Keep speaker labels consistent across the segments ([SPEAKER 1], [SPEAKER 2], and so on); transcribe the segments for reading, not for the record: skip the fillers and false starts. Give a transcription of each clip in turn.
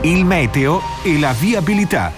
[SPEAKER 1] il meteo e la viabilità.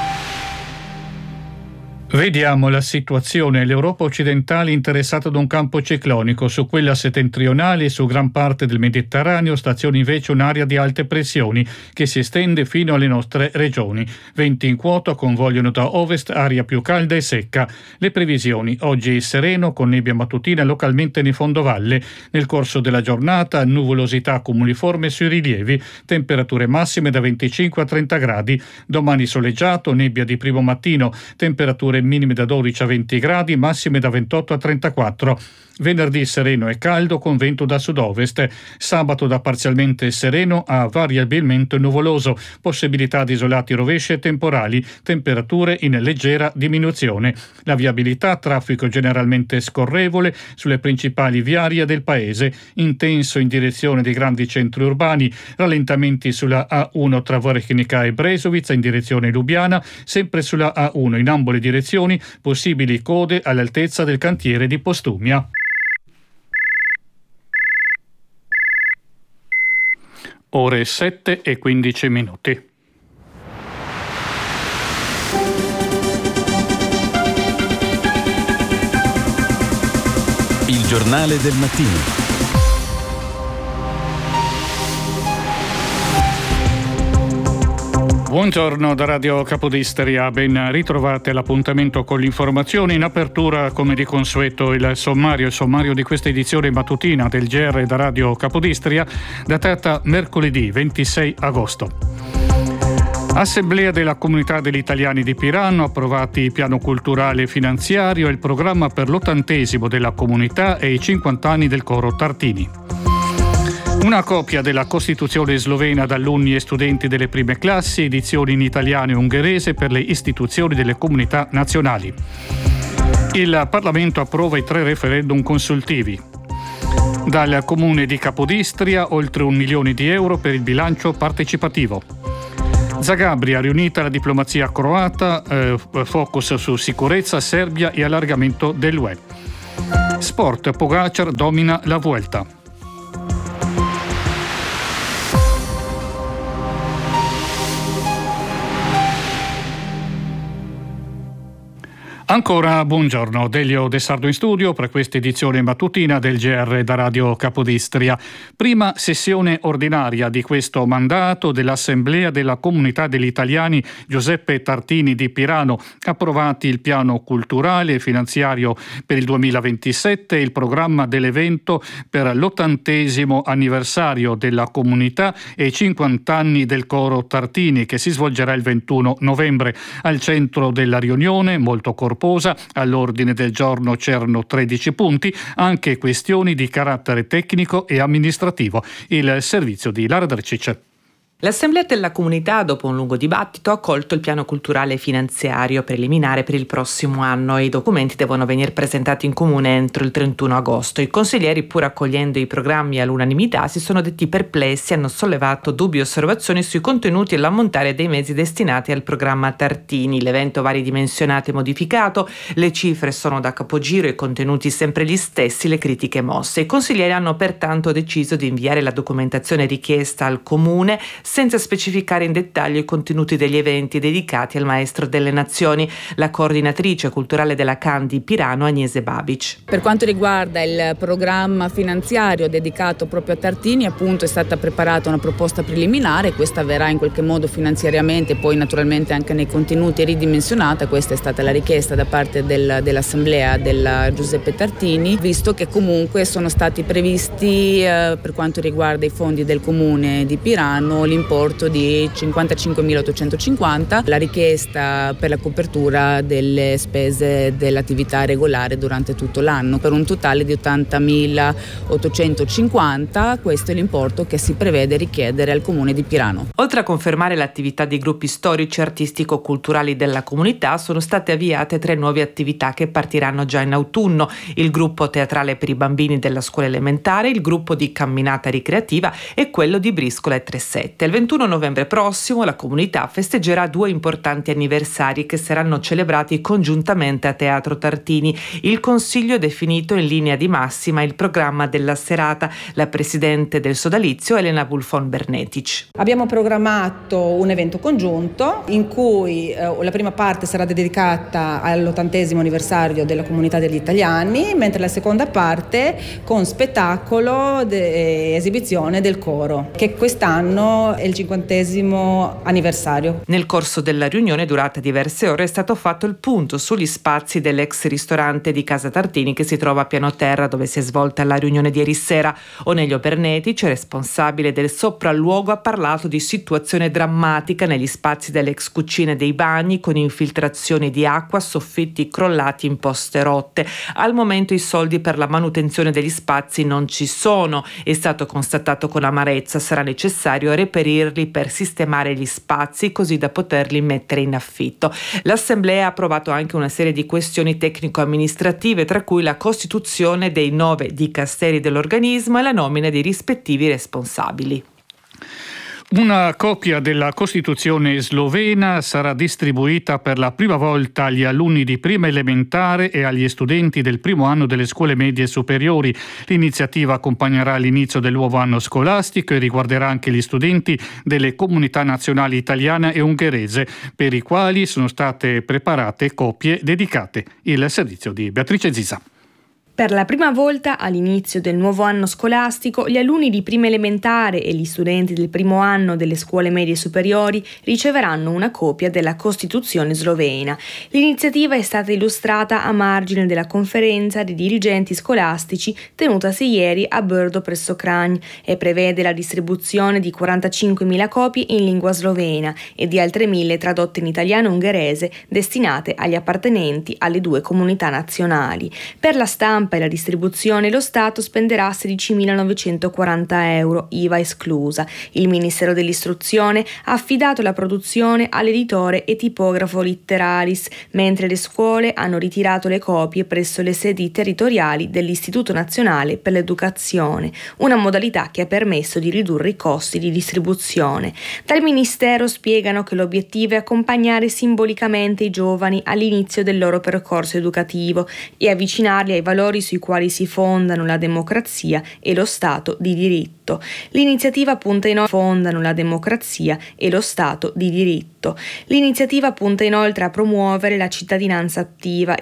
[SPEAKER 2] Vediamo la situazione. L'Europa occidentale è interessata da un campo ciclonico, su quella settentrionale e su gran parte del Mediterraneo staziona invece un'area di alte pressioni che si estende fino alle nostre regioni. Venti in quota convogliano da ovest aria più calda e secca. Le previsioni: oggi sereno con nebbia mattutina localmente nei fondovalle. Nel corso della giornata nuvolosità cumuliforme sui rilievi, temperature massime da 25 a 30 gradi. Domani soleggiato, nebbia di primo mattino, temperature minime da 12 a 20 gradi, massime da 28 a 34. Venerdì sereno e caldo con vento da sud-ovest. Sabato da parzialmente sereno a variabilmente nuvoloso, possibilità di isolati rovesci e temporali, temperature in leggera diminuzione. La viabilità: traffico generalmente scorrevole sulle principali viarie del paese, intenso in direzione dei grandi centri urbani, rallentamenti sulla A1 tra Vrhnika e Brezovic in direzione Lubiana, sempre sulla A1 in ambo le direzioni, possibili code all'altezza del cantiere di Postumia. Ore 7 e 15 minuti.
[SPEAKER 1] Il giornale del mattino.
[SPEAKER 2] Buongiorno da Radio Capodistria, ben ritrovate l'appuntamento con l'informazione. In apertura, come di consueto, il sommario di questa edizione mattutina del GR da Radio Capodistria, datata mercoledì 26 agosto. Assemblea della Comunità degli Italiani di Pirano, approvati il piano culturale e finanziario e il programma per l'80° della comunità e i 50 anni del coro Tartini. Una copia della Costituzione slovena da alunni e studenti delle prime classi, edizioni in italiano e ungherese per le istituzioni delle comunità nazionali. Il Parlamento approva i 3 referendum consultivi. Dal Comune di Capodistria oltre 1 milione di euro per il bilancio partecipativo. Zagabria, riunita la diplomazia croata, focus su sicurezza, Serbia e allargamento dell'UE. Sport, Pogačar domina la Vuelta. Ancora buongiorno, Delio De Sardo in studio per questa edizione mattutina del GR da Radio Capodistria. Prima sessione ordinaria di questo mandato dell'Assemblea della Comunità degli Italiani Giuseppe Tartini di Pirano, approvati il piano culturale e finanziario per il 2027 e il programma dell'evento per l'80° anniversario della comunità e i 50 anni del coro Tartini, che si svolgerà il 21 novembre. Al centro della riunione, molto corposa, all'ordine del giorno c'erano 13 punti, anche questioni di carattere tecnico e amministrativo. Il servizio di Lara Drcic.
[SPEAKER 3] L'Assemblea della Comunità, dopo un lungo dibattito, ha accolto il piano culturale e finanziario preliminare per il prossimo anno e i documenti devono venire presentati in comune entro il 31 agosto. I consiglieri, pur accogliendo i programmi all'unanimità, si sono detti perplessi e hanno sollevato dubbi e osservazioni sui contenuti e l'ammontare dei mezzi destinati al programma Tartini. L'evento va ridimensionato e modificato, le cifre sono da capogiro, i contenuti sempre gli stessi, le critiche mosse. I consiglieri hanno pertanto deciso di inviare la documentazione richiesta al comune senza specificare in dettaglio i contenuti degli eventi dedicati al Maestro delle Nazioni. La coordinatrice culturale della CAN di Pirano, Agnese Babic.
[SPEAKER 4] Per quanto riguarda il programma finanziario dedicato proprio a Tartini, appunto è stata preparata una proposta preliminare, questa verrà in qualche modo finanziariamente, poi naturalmente anche nei contenuti ridimensionata. Questa è stata la richiesta da parte dell'Assemblea della Giuseppe Tartini, visto che comunque sono stati previsti per quanto riguarda i fondi del comune di Pirano l'importo di 55.850, la richiesta per la copertura delle spese dell'attività regolare durante tutto l'anno, per un totale di 80.850. Questo è l'importo che si prevede richiedere al comune di Pirano.
[SPEAKER 3] Oltre a confermare l'attività dei gruppi storici, artistico-culturali della comunità, sono state avviate 3 nuove attività che partiranno già in autunno: il gruppo teatrale per i bambini della scuola elementare, il gruppo di camminata ricreativa e quello di Briscola e Tresette. Dal 21 novembre prossimo la comunità festeggerà 2 importanti anniversari che saranno celebrati congiuntamente a Teatro Tartini. Il Consiglio ha definito in linea di massima il programma della serata. La presidente del sodalizio Elena Bulfon Bernetic.
[SPEAKER 5] Abbiamo programmato un evento congiunto in cui la prima parte sarà dedicata all'80° anniversario della comunità degli italiani, mentre la seconda parte con spettacolo e esibizione del coro, che quest'anno è il 50° anniversario.
[SPEAKER 3] Nel corso della riunione, durata diverse ore, è stato fatto il punto sugli spazi dell'ex ristorante di Casa Tartini che si trova a piano terra, dove si è svolta la riunione di ieri sera. Onelio Bernetic, responsabile del sopralluogo, ha parlato di situazione drammatica negli spazi delle ex cucine e dei bagni, con infiltrazioni di acqua, soffitti crollati, imposte rotte. Al momento i soldi per la manutenzione degli spazi non ci sono. È stato constatato con amarezza, sarà necessario reperirli per sistemare gli spazi così da poterli mettere in affitto. L'Assemblea ha approvato anche una serie di questioni tecnico-amministrative, tra cui la costituzione dei 9 dicasteri dell'organismo e la nomina dei rispettivi responsabili.
[SPEAKER 2] Una copia della Costituzione slovena sarà distribuita per la prima volta agli alunni di prima elementare e agli studenti del primo anno delle scuole medie superiori. L'iniziativa accompagnerà l'inizio del nuovo anno scolastico e riguarderà anche gli studenti delle comunità nazionali italiana e ungherese, per i quali sono state preparate copie dedicate. Il servizio di Beatrice Zisa.
[SPEAKER 6] Per la prima volta all'inizio del nuovo anno scolastico, gli alunni di prima elementare e gli studenti del primo anno delle scuole medie superiori riceveranno una copia della Costituzione slovena. L'iniziativa è stata illustrata a margine della conferenza di dirigenti scolastici tenutasi ieri a Brdo presso Kranj e prevede la distribuzione di 45.000 copie in lingua slovena e di altre 1.000 tradotte in italiano e ungherese destinate agli appartenenti alle 2 comunità nazionali. Per la stampa e la distribuzione lo Stato spenderà 16.940 euro, IVA esclusa. Il Ministero dell'Istruzione ha affidato la produzione all'editore e tipografo Litteralis, mentre le scuole hanno ritirato le copie presso le sedi territoriali dell'Istituto Nazionale per l'Educazione, una modalità che ha permesso di ridurre i costi di distribuzione. Dal Ministero spiegano che l'obiettivo è accompagnare simbolicamente i giovani all'inizio del loro percorso educativo e avvicinarli ai valori sui quali si fondano la democrazia e lo Stato di diritto. L'iniziativa punta inoltre a promuovere la cittadinanza attiva